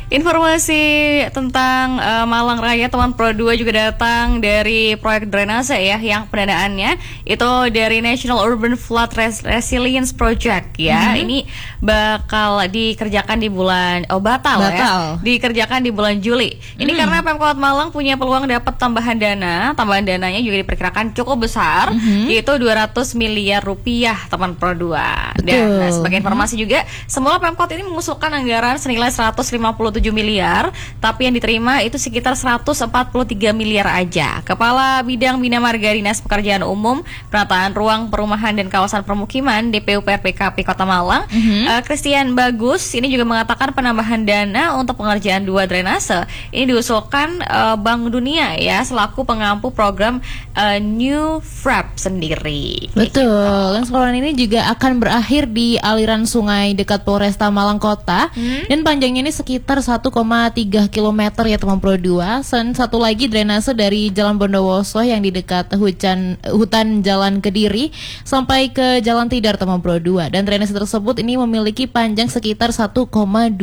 Informasi tentang Malang Raya teman Pro 2 juga datang dari proyek drainase ya, yang pendanaannya itu dari National Urban Flood Resilience Project ya. Ini bakal dikerjakan di bulan batal ya. Dikerjakan di bulan Juli. Ini karena Pemkot Malang punya peluang dapat tambahan dana. Tambahan dananya juga diperkirakan cukup besar, yaitu 200 miliar rupiah teman Pro 2. Dan sebagai informasi juga, semula Pemkot ini mengusulkan anggaran senilai 157 miliar, tapi yang diterima itu sekitar 143 miliar aja. Kepala Bidang Bina Marga Dinas Pekerjaan Umum, Penataan Ruang Perumahan dan Kawasan Permukiman DPU PRPKP Kota Malang, Christian Bagus, ini juga mengatakan penambahan dana untuk pengerjaan 2 drainase ini diusulkan Bank Dunia ya selaku pengampu program New FRAP sendiri. Betul. Dan sekolah ini juga akan berakhir di aliran sungai dekat Polresta Malang Kota, dan panjangnya ini sekitar 1,3 km ya teman Pro 2. Dan satu lagi drainase dari Jalan Bondowoso yang di dekat hutan Jalan Kediri sampai ke Jalan Tidar teman Pro 2. Dan drainase tersebut ini memiliki panjang sekitar 1,2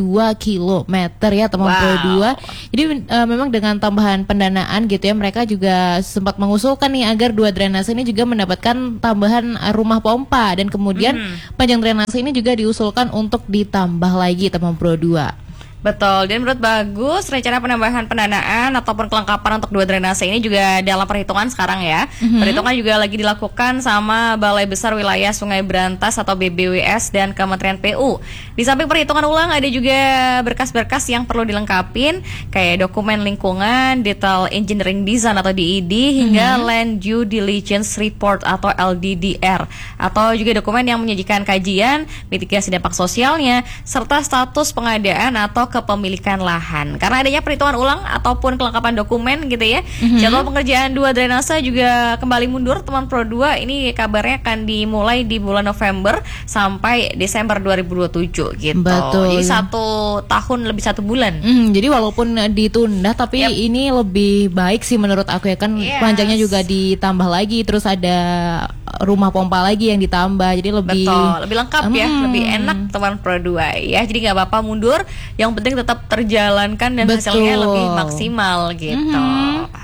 km ya teman Pro 2. Jadi memang dengan tambahan pendanaan gitu ya, mereka juga sempat mengusulkan nih agar 2 drainase ini juga mendapatkan tambahan rumah pompa, dan kemudian panjang drainase ini juga diusulkan untuk ditambah lagi teman Pro 2. Betul, dan menurut Bagus, rencana penambahan pendanaan ataupun kelengkapan untuk 2 drainase ini juga dalam perhitungan sekarang ya. Perhitungan juga lagi dilakukan sama Balai Besar Wilayah Sungai Berantas atau BBWS dan Kementerian PU. Di samping perhitungan ulang ada juga berkas-berkas yang perlu dilengkapin, kayak dokumen lingkungan, detail engineering design atau DED, hingga land due diligence report atau LDDR, atau juga dokumen yang menyajikan kajian, mitigasi dampak sosialnya, serta status pengadaan atau kepemilikan lahan. Karena adanya perhitungan ulang ataupun kelengkapan dokumen gitu ya, jadwal pengerjaan 2 drainase juga kembali mundur teman Pro 2. Ini kabarnya akan dimulai di bulan November sampai Desember 2027 gitu. Betul. Jadi 1 tahun lebih 1 bulan. Jadi walaupun ditunda, tapi ini lebih baik sih menurut aku ya kan. Panjangnya juga ditambah lagi, terus ada rumah pompa lagi yang ditambah, jadi lebih lebih lengkap ya, lebih enak teman Pro 2 ya. Jadi nggak apa-apa mundur, yang penting tetap terjalankan dan hasilnya lebih maksimal gitu.